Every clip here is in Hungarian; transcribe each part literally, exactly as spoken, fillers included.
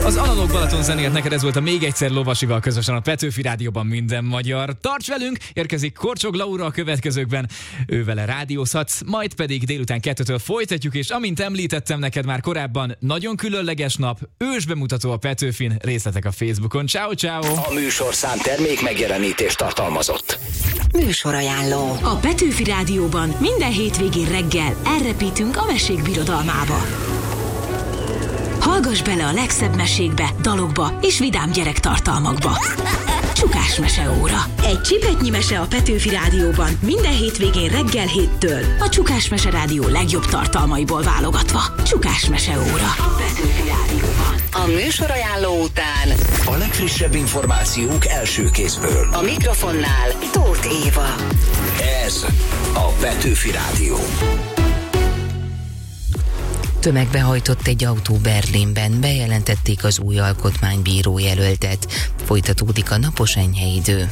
Az Analóg Balaton zenélt neked, ez volt a Még egyszer Lovasival közösen a Petőfi Rádióban minden magyar. Tarts velünk, érkezik Korcsog Laura a következőkben, ővele rádiózhatsz, majd pedig délután kettőtől folytatjuk, és amint említettem neked már korábban, nagyon különleges nap, ősbemutató a Petőfin, részletek a Facebookon. Ciao, ciao. A műsorszám termék megjelenítést tartalmazott. Műsorajánló. A Petőfi Rádióban minden hétvégén reggel elrepítünk a mesék birodalmába. Hallgass bele a legszebb mesékbe, dalokba és vidám gyerektartalmakba. Csukás meseóra. Egy csipetnyi mese a Petőfi Rádióban minden hétvégén reggel héttől. A Csukás Mese Rádió legjobb tartalmaiból válogatva. Csukás meseóra. A Petőfi Rádióban. A műsorajánló után a legfrissebb információk első kézből. a mikrofonnál Tóth Éva. Ez a Petőfi Rádió. Tömegbe hajtott egy autó Berlinben, bejelentették az új alkotmánybíró jelöltet. Folytatódik a napos enyhe idő.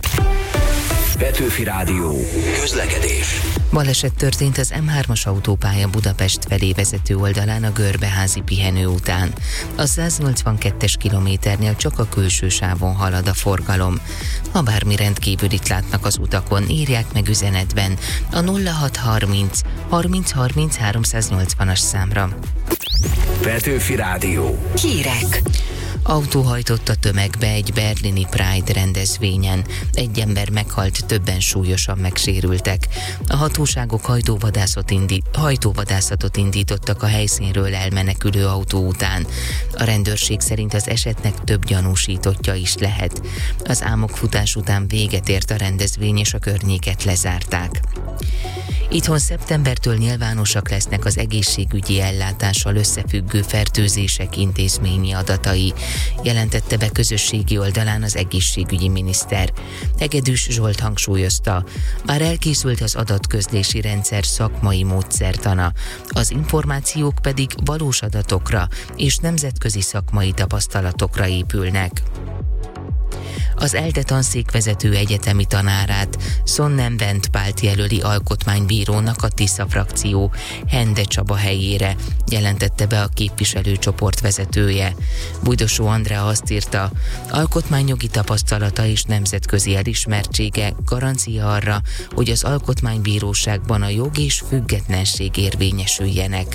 Petőfi Rádió. Közlekedés. Baleset történt az M hármas autópálya Budapest felé vezető oldalán a Görbeházi pihenő után. A száznyolcvankettes kilométernél csak a külső sávon halad a forgalom. Ha bármi rendkívülit látnak az utakon, írják meg üzenetben a nulla hat harminc harminc harminc háromszáznyolcvanas számra. Petőfi Rádió. Hírek. Autó hajtott a tömegbe egy berlini Pride rendezvényen. Egy ember meghalt, többen súlyosan megsérültek. A hatóságok hajtóvadászat indi- hajtóvadászatot indítottak a helyszínről elmenekülő autó után. A rendőrség szerint az esetnek több gyanúsítottja is lehet. Az álmokfutás után véget ért a rendezvény, és a környéket lezárták. Itthon szeptembertől nyilvánosak lesznek az egészségügyi ellátással összefüggő fertőzések intézményi adatai, jelentette be közösségi oldalán az egészségügyi miniszter. Hegedűs Zsolt hangsúlyozta, már elkészült az adatközlési rendszer szakmai módszertana, az információk pedig valós adatokra és nemzetközi szakmai tapasztalatokra épülnek. Az ELTE tanszékvezető egyetemi tanárát, Sonnem Bent Pált jelöli alkotmánybírónak a Tisza frakció Hende Csaba helyére, jelentette be a képviselőcsoport vezetője. Bujdosó Andrea azt írta, alkotmányjogi tapasztalata és nemzetközi elismertsége garancia arra, hogy az alkotmánybíróságban a jog és függetlenség érvényesüljenek.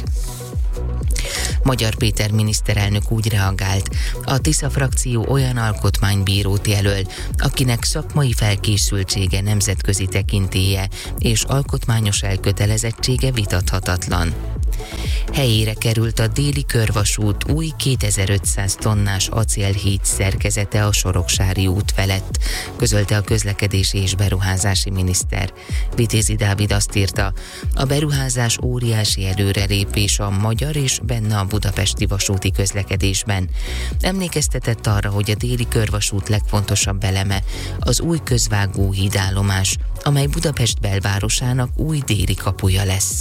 Magyar Péter miniszterelnök úgy reagált, a Tisza frakció olyan alkotmánybírót jelöl, akinek szakmai felkészültsége, nemzetközi tekintélye és alkotmányos elkötelezettsége vitathatatlan. Helyére került a déli körvasút új kétezer-ötszáz tonnás acélhíd szerkezete a Soroksári út felett, közölte a közlekedési és beruházási miniszter. Vitézi Dávid azt írta, a beruházás óriási előrelépés a magyar és benne a budapesti vasúti közlekedésben. Emlékeztetett arra, hogy a déli körvasút legfontosabb eleme az új közvágó hídállomás, amely Budapest belvárosának új déli kapuja lesz.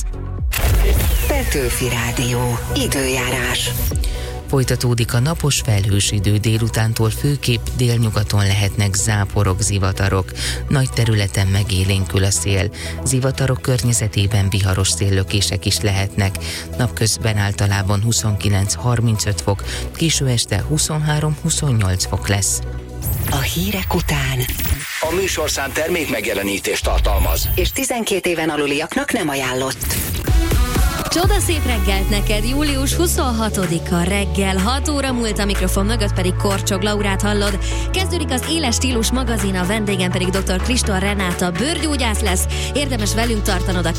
Petőfi Rádió. Időjárás. Folytatódik a napos felhős idő, délutántól főképp délnyugaton lehetnek záporok, zivatarok. Nagy területen megélénkül a szél. Zivatarok környezetében viharos széllökések is lehetnek. Napközben általában huszonkilenc-harmincöt fok, késő este huszonhárom-huszonnyolc fok lesz. A hírek után A műsorszám termék megjelenítést tartalmaz. És tizenkét éven aluliaknak nem ajánlott. Csoda szép reggelt neked, július huszonhatodika reggel, hat óra múlt, a mikrofon mögött pedig Korcsog Laurát hallod. Kezdődik az Éles Stílus magazin, a vendégem pedig dr. Kriston Renáta bőrgyógyász lesz. Érdemes velünk tartanod a